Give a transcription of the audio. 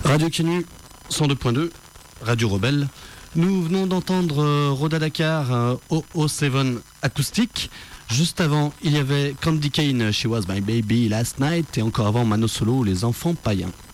Radio Canu 102.2, Radio Rebelle. Nous venons d'entendre Roda Dakar, OO7 acoustique. Juste avant, il y avait Candy Kane, She Was My Baby Last Night. Et encore avant, Mano Solo, Les Enfants Païens.